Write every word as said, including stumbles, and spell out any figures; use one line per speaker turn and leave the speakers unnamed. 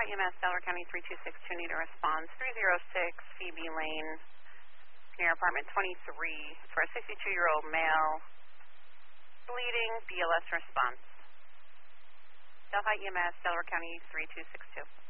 Delhi E M S, Delaware County three two six two, need a response. three oh six Phoebe Lane, near apartment twenty-three, for a sixty-two-year-old male, bleeding, B L S response. Delhi E M S, Delaware County three two six two.